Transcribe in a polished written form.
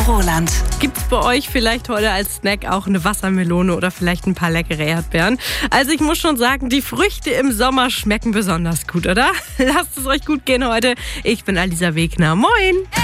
Roland. Gibt's bei euch vielleicht heute als Snack auch eine Wassermelone oder vielleicht ein paar leckere Erdbeeren? Also ich muss schon sagen, die Früchte im Sommer schmecken besonders gut, oder? Lasst es euch gut gehen heute. Ich bin Alisa Wegner. Moin!